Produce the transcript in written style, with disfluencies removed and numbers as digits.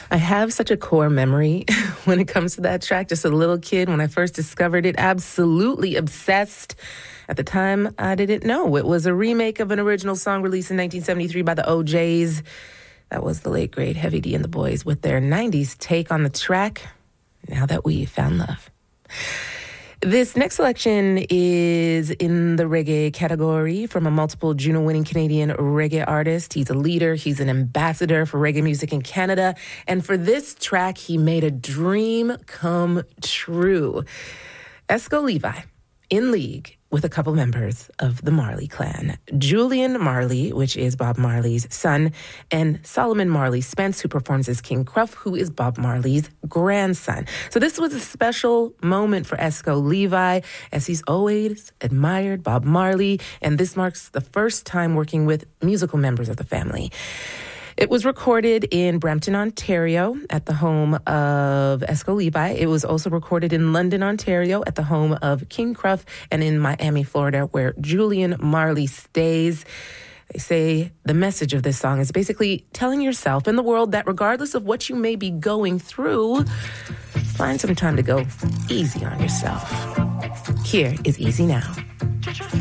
I have such a core memory when it comes to that track. Just a little kid when I first discovered it, absolutely obsessed. At the time, I didn't know it was a remake of an original song released in 1973 by the OJs. That was the late, great Heavy D and the Boys with their 90s take on the track, Now That We've Found Love. This next selection is in the reggae category from a multiple Juno-winning Canadian reggae artist. He's a leader. He's an ambassador for reggae music in Canada. And for this track, he made a dream come true. Esco Levi, in league with a couple members of the Marley clan. Julian Marley, which is Bob Marley's son, and Solomon Marley Spence, who performs as King Kruff, who is Bob Marley's grandson. So this was a special moment for Esco Levi, as he's always admired Bob Marley, and this marks the first time working with musical members of the family. It was recorded in Brampton, Ontario, at the home of Esco Levi. It was also recorded in London, Ontario, at the home of King Kruff, and in Miami, Florida, where Julian Marley stays. They say the message of this song is basically telling yourself and the world that regardless of what you may be going through, find some time to go easy on yourself. Here is Easy Now.